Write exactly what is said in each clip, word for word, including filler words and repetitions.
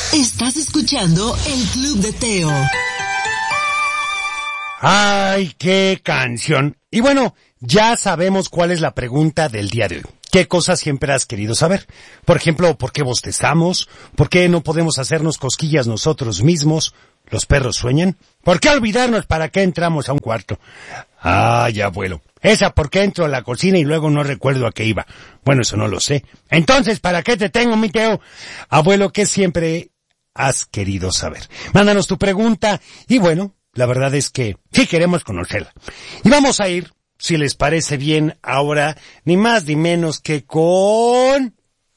Estás escuchando el Club de Teo. ¡Ay, qué canción! Y bueno, ya sabemos cuál es la pregunta del día de hoy. ¿Qué cosas siempre has querido saber? Por ejemplo, ¿por qué bostezamos? ¿Por qué no podemos hacernos cosquillas nosotros mismos? ¿Los perros sueñan? ¿Por qué olvidarnos para qué entramos a un cuarto? ¡Ay, abuelo! Esa por qué entro a la cocina y luego no recuerdo a qué iba. Bueno, eso no lo sé. Entonces, ¿para qué te tengo, mi Teo? Abuelo, ¿qué siempre has querido saber? Mándanos tu pregunta y bueno, la verdad es que sí queremos conocerla. Y vamos a ir, si les parece bien, ahora, ni más ni menos que con...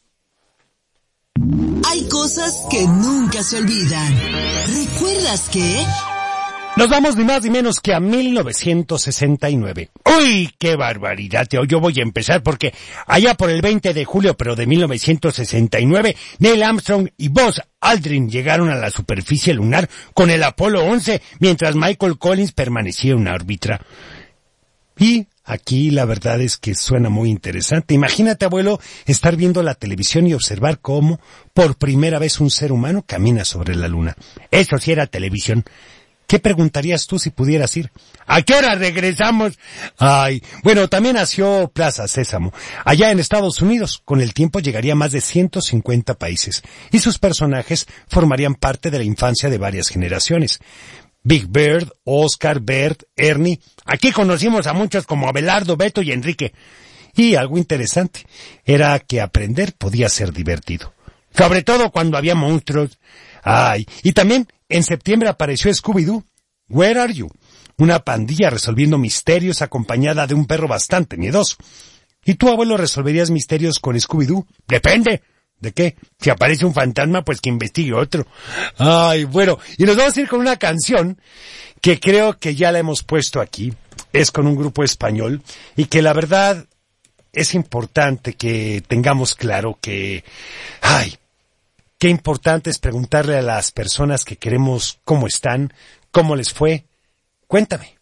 Hay cosas que nunca se olvidan. ¿Recuerdas que...? Nos vamos ni más ni menos que a mil novecientos sesenta y nueve. ¡Uy, qué barbaridad, Teo! Yo voy a empezar porque allá por el veinte de julio, pero de mil novecientos sesenta y nueve, Neil Armstrong y Buzz Aldrin llegaron a la superficie lunar con el Apolo once, mientras Michael Collins permanecía en órbita. Y aquí la verdad es que suena muy interesante. Imagínate, abuelo, estar viendo la televisión y observar cómo por primera vez un ser humano camina sobre la luna. Eso sí era televisión. ¿Qué preguntarías tú si pudieras ir? ¿A qué hora regresamos? Ay, bueno, también nació Plaza Sésamo, allá en Estados Unidos. Con el tiempo llegaría a más de ciento cincuenta países, y sus personajes formarían parte de la infancia de varias generaciones. Big Bird, Oscar, Bert, Ernie. Aquí conocimos a muchos como Abelardo, Beto y Enrique. Y algo interesante era que aprender podía ser divertido. Sobre todo cuando había monstruos. Ay, y también en septiembre apareció Scooby-Doo, Where Are You? Una pandilla resolviendo misterios acompañada de un perro bastante miedoso. ¿Y tú, abuelo, resolverías misterios con Scooby-Doo? Depende. ¿De qué? Si aparece un fantasma, pues que investigue otro. Ay, bueno, y nos vamos a ir con una canción que creo que ya la hemos puesto aquí. Es con un grupo español y que la verdad es importante que tengamos claro que... Ay, qué importante es preguntarle a las personas que queremos cómo están, cómo les fue. Cuéntame.